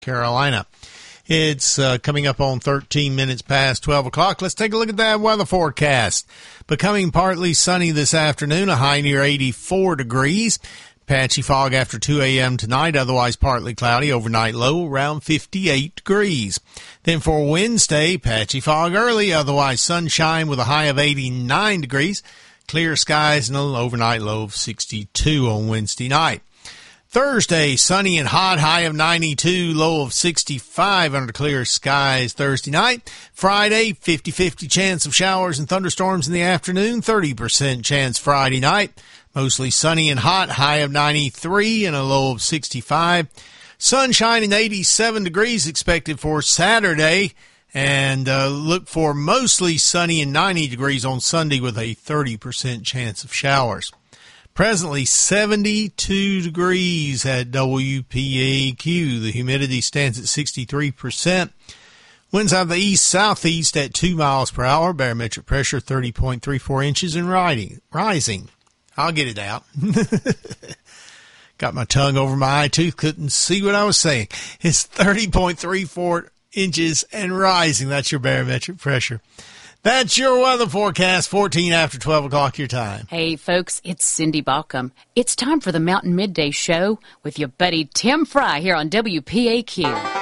Carolina. It's coming up on 13 minutes past 12 o'clock. Let's take a look at that weather forecast. Becoming partly sunny this afternoon, a high near 84 degrees. Patchy fog after 2 a.m. tonight, otherwise partly cloudy. Overnight low around 58 degrees. Then for Wednesday, patchy fog early, otherwise sunshine with a high of 89 degrees. Clear skies and an overnight low of 62 on Wednesday night. Thursday, sunny and hot, high of 92, low of 65 under clear skies Thursday night. Friday, 50-50 chance of showers and thunderstorms in the afternoon, 30% chance Friday night. Mostly sunny and hot, high of 93 and a low of 65. Sunshine and 87 degrees expected for Saturday. And look for mostly sunny and 90 degrees on Sunday with a 30% chance of showers. Presently 72 degrees at WPAQ. The humidity stands at 63%. Winds out of the east-southeast at 2 miles per hour. Barometric pressure 30.34 inches and rising. I'll get it out. Got my tongue over my eye tooth. Couldn't see what I was saying. It's 30.34 inches and rising. That's your barometric pressure. That's your weather forecast, 14 after 12 o'clock your time. Hey, folks, it's Cindy Balcom. It's time for the Mountain Midday Show with your buddy Tim Fry here on WPAQ.